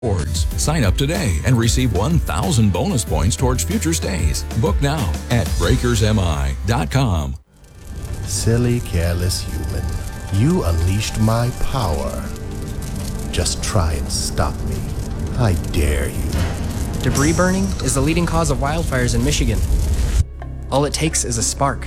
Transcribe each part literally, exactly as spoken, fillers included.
Rewards. Sign up today and receive one thousand bonus points towards future stays. Book now at breakers m i dot com. Silly, careless human. You unleashed my power. Just try and stop me. I dare you. Debris burning is the leading cause of wildfires in Michigan. All it takes is a spark.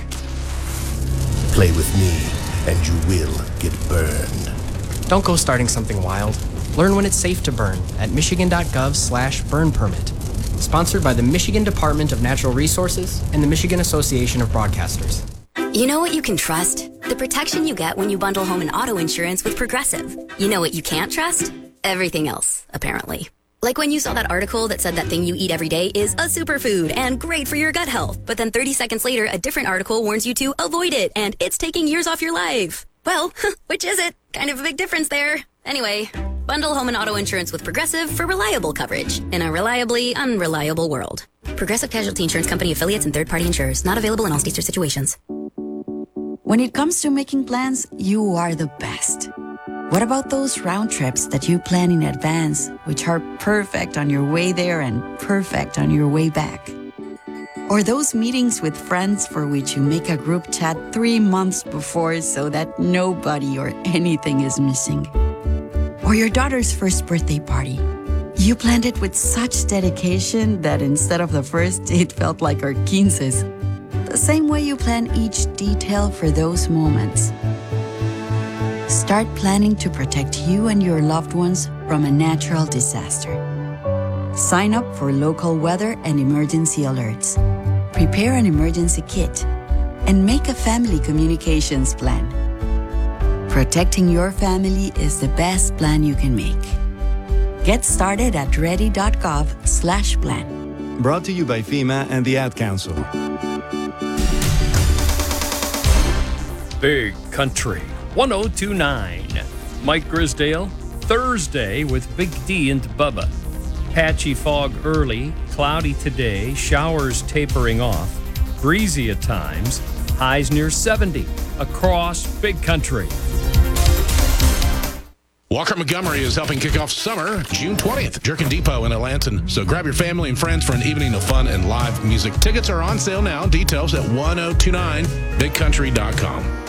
Play with me, and you will get burned. Don't go starting something wild. Learn when it's safe to burn at michigan.gov slash burn permit. Sponsored by the Michigan Department of Natural Resources and the Michigan Association of Broadcasters. You know what you can trust? The protection you get when you bundle home and auto insurance with Progressive. You know what you can't trust? Everything else, apparently. Like when you saw that article that said that thing you eat every day is a superfood and great for your gut health, but then thirty seconds later, a different article warns you to avoid it and it's taking years off your life. Well, which is it? Kind of a big difference there. Anyway, bundle home and auto insurance with Progressive for reliable coverage in a reliably unreliable world. Progressive Casualty Insurance Company affiliates and third-party insurers. Not available in all states or situations. When it comes to making plans, you are the best. What about those round trips that you plan in advance, which are perfect on your way there and perfect on your way back? Or those meetings with friends for which you make a group chat three months before so that nobody or anything is missing? Or your daughter's first birthday party. You planned it with such dedication that instead of the first, it felt like our quinces. The same way you plan each detail for those moments. Start planning to protect you and your loved ones from a natural disaster. Sign up for local weather and emergency alerts. Prepare an emergency kit and make a family communications plan. Protecting your family is the best plan you can make. Get started at ready.gov slash plan. Brought to you by FEMA and the Ad Council. Big Country one oh two point nine. Mike Grisdale, Thursday with Big D and Bubba. Patchy fog early, cloudy today, showers tapering off, breezy at times, highs near seventy across Big Country. Walker Montgomery is helping kick off summer June twentieth, Jerkin Depot in Atlanton. So grab your family and friends for an evening of fun and live music. Tickets are on sale now. Details at ten twenty-nine big country dot com.